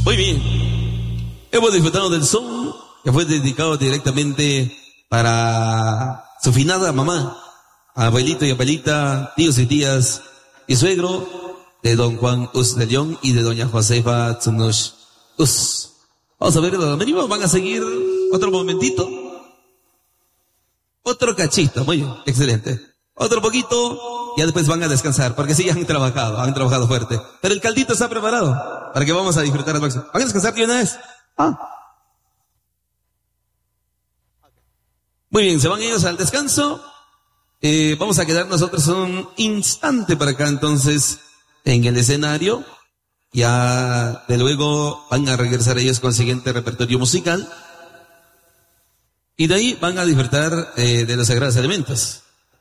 Muy bien. Hemos disfrutado del son que fue dedicado directamente para su finada mamá, abuelito y abuelita, tíos y tías y suegro de don Juan Us de León y de doña Josefa Tsunush Us. Vamos a ver, venimos, van a seguir otro momentito. Otro cachito, muy bien, excelente. Otro poquito, ya después van a descansar, porque sí, han trabajado fuerte. Pero el caldito está preparado, para que vamos a disfrutar al máximo. ¿Van a descansar de una vez? Muy bien, se van ellos al descanso. Vamos a quedar nosotros un instante para acá, entonces, en el escenario. Ya, de luego, van a regresar ellos con el siguiente repertorio musical. Y de ahí van a disfrutar de los sagrados elementos.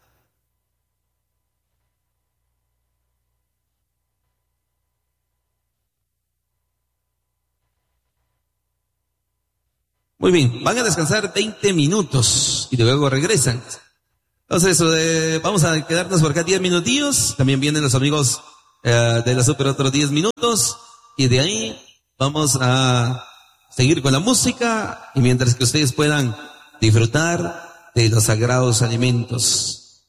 Muy bien, van a descansar 20 minutos y luego regresan. Entonces, vamos a quedarnos por acá 10 minutillos. También vienen los amigos de la Super otros 10 minutos. Y de ahí vamos a seguir con la música. Y mientras que ustedes puedan disfrutar de los sagrados alimentos.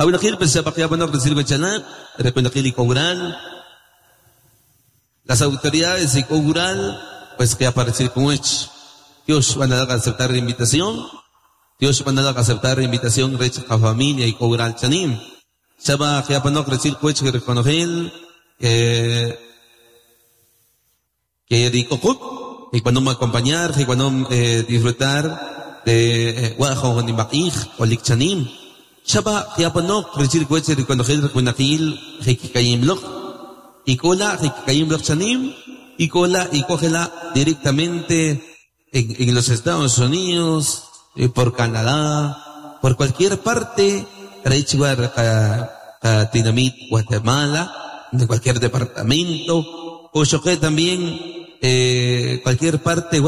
Las autoridades y Coural, pues que aparecer con ellos. Dios van a aceptar la invitación. Dios van a aceptar la invitación de la familia y Coural Chanim. Chava que apanok recibir coche que reconocer que rico y cuando me acompañar y cuando disfrutar de Guajo ni Bakij o Likchanim. Chava que apanok recibir coche que reconocer con aquel que caim loc y cola que caim loc Chanim y cola y cógela directamente en los Estados Unidos, por Canadá, por cualquier parte, Tinamit, Guatemala, de cualquier departamento, o choque también, cualquier parte,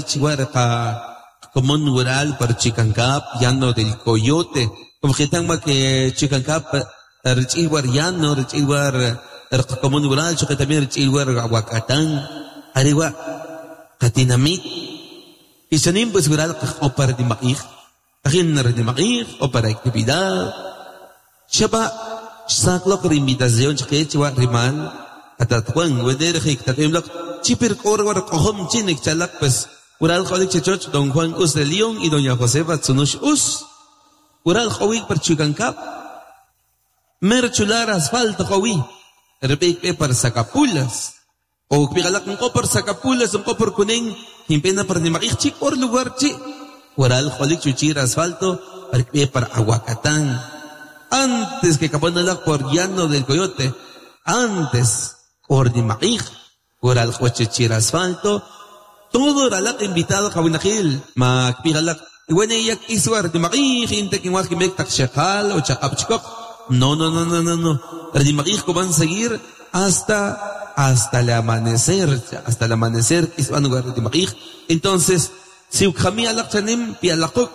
como un rural para Chicancap, llano del Coyote, como que tenga que Chicancap, llano, como un rural, choque también Aguacatán, Arriba, Katinamit, y Chanim pues rural o para Dimair, Tajinar Dimair o para actividad. Shaba saklok invitación que chwa rimal atatwan weder hik tatimlok chipir korwar kohom chinik chalak pues rural kholik church don Juan Us de León y doña Josefa Tsunush Us rural khawik per Chicancap merchular asfalto khawi repek per Sacapulas o pigalak ng por Sacapulas ng por kuning himpena per Dimair chik or lugar chi rural kholik chuchir asfalto per Aguacatán. Antes que Caponala por llano del Coyote, antes por Dimaij, por al Huachechir asfalto, todo era la invitado a Cabinajil, Macpiralak, y bueno, ella quiso a Dimaij, gente que más que me taxachal o chacapchicop. No. Dimaij van a seguir hasta el amanecer, quiso a lugar de Dimaij. Entonces, si Ukhamia Lakchanim, Pialakuk,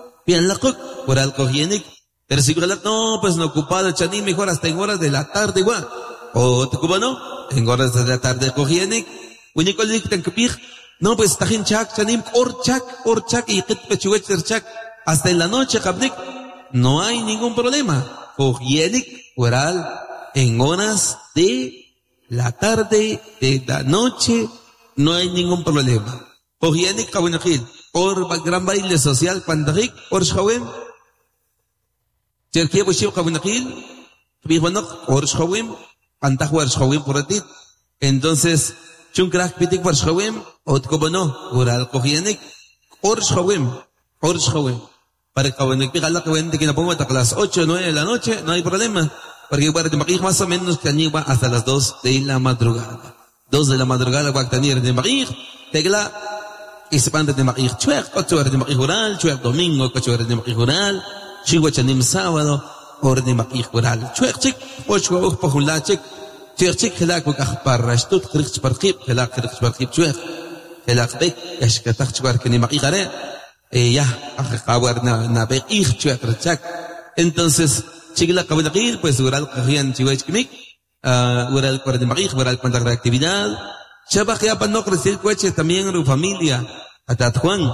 por al Cogienik, pero si no, pues no ocupado Chanim, mejor hasta en horas de la tarde, igual. O te ocupa, no, en horas de la tarde cogienek, Winikolik Tankapij, no, pues Tajin Chak, Chanim, Orchak, y Kitpechuecher Chak, hasta en la noche, Kablik, no hay ningún problema. Cogienek, oral, en horas de la tarde, de la noche, no hay ningún problema. Cogienek, Kabinajil, por gran baile social, Pandajik, por Shawem, Jerkia Bushim Kabinakil, Bibanok, Orshawim, Antahuar Shawim Puratit. Entonces, Chunkrak Pitik por Shawim, Otkobono, Ural Kohianik, Orshawim. Para que Kabinakil, Pigala Kabinakil, que no pongo hasta las 8 o 9 de la noche, no hay problema. Porque para Timakij más o menos que añiba hasta las 2 de la madrugada. 2 de la madrugada, Guactanir de Timakij, Tegla, y se pande de Timakij, Chuek, 8 de Timakij Ural, Chuek Domingo, 8 de Timakij Ural, Chihuachanim sábado, orden Makij Ural. Chuek chik, ocho pojula chik, chik helak wakaj parrashtut, krich parkip, helak chuek, helak bek, yashkatak chuar que ni Makijare, ya, ajawar na bek ich chuek rechak. Entonces, chigla kabinakil, pues Ural kajian chihuachkimik, Ural cuarenta Makij, Ural cuanta actividad, Chaba que apanok recibir coche también su familia, Atat Juan.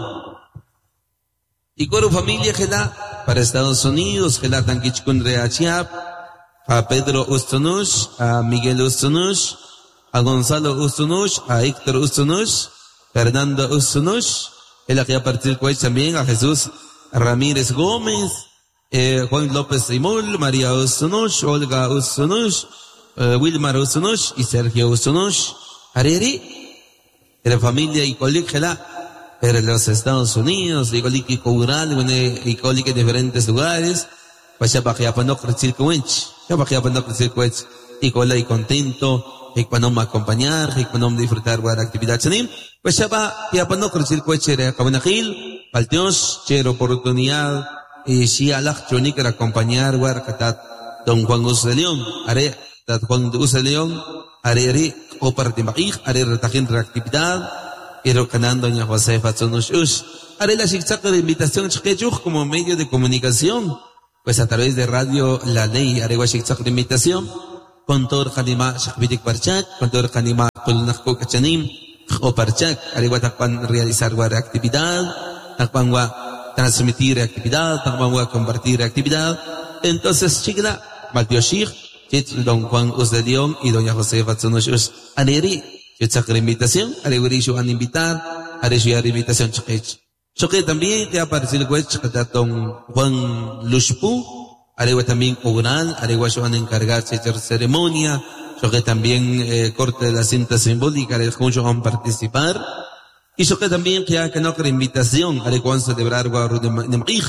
Y con su familia que da para Estados Unidos, que da tanquichkun reachiap, a Pedro Ustunush, a Miguel Ustunush, a Gonzalo Ustunush, a Héctor Ustunush, Fernando Ustunush, el que partir coche también a Jesús Ramírez Gómez, Juan López Simul, María Ustunush, Olga Ustunush, Wilmar Ustunush y Sergio Ustunush. Areri, era familia y colegela, era los Estados Unidos, y colegio cultural, y colegio en diferentes lugares, pues ya para que apanok recibir coche, ya para que apanok recibir coche, y colegio contento, y cuando me acompañar, y cuando me disfrutar de la actividad chanim, pues ya para que apanok recibir coche, era Cabanajil, Palteos, cher oportunidad, y si alaj chonik era acompañar, guarcatat, don Juan José de León, are, Tat Juan José de León, are, o para timakik, are retajín de la actividad, ero canando doña José Fatsonush Ush, are la shikchaka de invitación chkechuch como medio de comunicación, pues a través de radio La Ley, are wa shikchaka de invitación, con todo el kanima shakbitik parchak, con todo el kanima kulunakko kachanim, o parchak, are wa takpan realizar wa actividad, takpan wa transmitir actividad, takpan wa compartir actividad, entonces chikla, Matioshik, don Juan Us de León y doña José Fatsonush Aneri, yo saco la invitación, Aregurisho an invitar, Aregurisho invitación Choquech. Choque también que aparece el Huech, don Juan Lushpu, Aregua también Oral, Areguayo an encargarse de ceremonia, Choque también corte de la cinta simbólica, Areguayo an participar, y choque también que no la invitación, Areguan celebrar Guarudemij.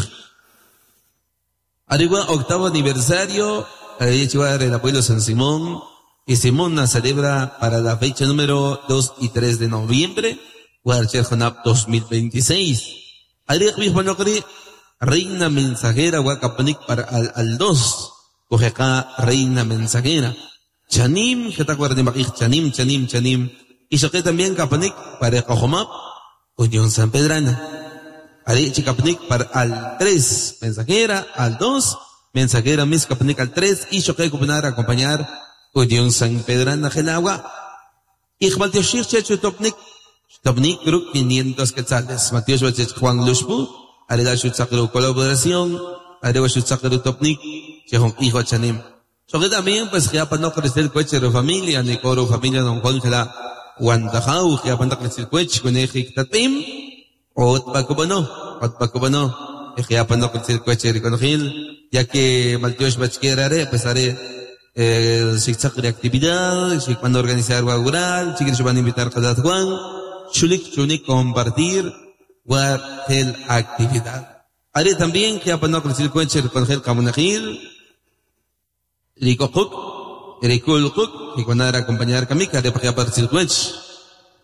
Aregua octavo aniversario, el abuelo San Simón, y Simona celebra para la fecha número 2 y 3 de noviembre, Huarcher Jonap 2026. Reina mensajera, Huacapanik para al 2, coge acá Reina mensajera. Chanim, que te acuerdas de Chanim. Y choque también Capanik para Cojomap, Unión San Pedrana. Arechi Capanik para al 3, mensajera, al 2, mensajera mis Capanik al 3, y choque cupinar acompañar Unión San Pedrana Genagua. Y Matioshir Checho Topnik Group 500 quetzales. Matios Juan Lushpu, Arela Shutsakru colaboración, Arela Shutsakru Topnik, Chehon Hijo Chanim. Choque también, pues que para no crecer el coche de familia, ni coro familia don Juan Gela, Guantajau, que para no crecer el coche, con Ejik Tatim, Otpacubano, que para no crecer el coche de Conogil, ya que Matios Bachquerare, pues haré si de actividad, si cuando organizar algo rural, si quieres van a invitar a Juan, chulik compartir, el actividad. Haré también que para no crecer el coche con el Camunajil, Rikokuk, que cuando era acompañar Kamika, haré para que aparecer el coche.